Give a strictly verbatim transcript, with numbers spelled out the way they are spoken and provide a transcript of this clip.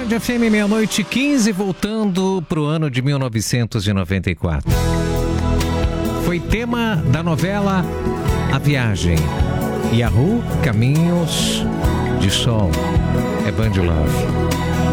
Band F M, meia-noite e quinze, voltando pro ano de mil novecentos e noventa e quatro. Foi tema da novela A Viagem. Yahoo, Caminhos de Sol. É Band Love.